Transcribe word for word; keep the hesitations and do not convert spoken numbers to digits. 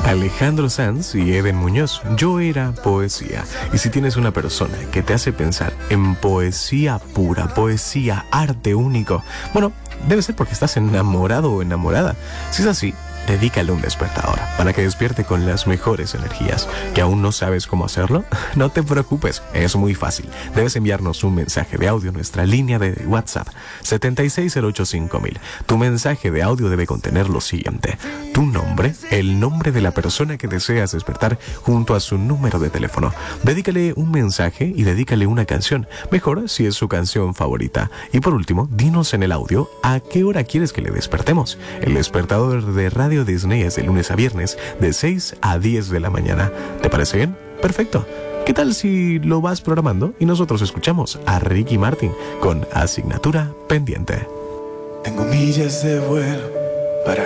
Alejandro Sanz y Eden Muñoz, Yo era poesía. Y si tienes una persona que te hace pensar en poesía pura, poesía, arte único, bueno, debe ser porque estás enamorado o enamorada. Si es así, dedícale un despertador para que despierte con las mejores energías. ¿Que aún no sabes cómo hacerlo? No te preocupes, es muy fácil. Debes enviarnos un mensaje de audio a nuestra línea de WhatsApp siete seis cero ocho cinco mil. Tu mensaje de audio debe contener lo siguiente: tu nombre, el nombre de la persona que deseas despertar junto a su número de teléfono. Dedícale un mensaje y dedícale una canción, mejor si es su canción favorita. Y por último, dinos en el audio a qué hora quieres que le despertemos. El despertador de Radio Disney es de lunes a viernes de seis a diez de la mañana. ¿Te parece bien? Perfecto. ¿Qué tal si lo vas programando y nosotros escuchamos a Ricky Martin con Asignatura Pendiente? Tengo millas de vuelo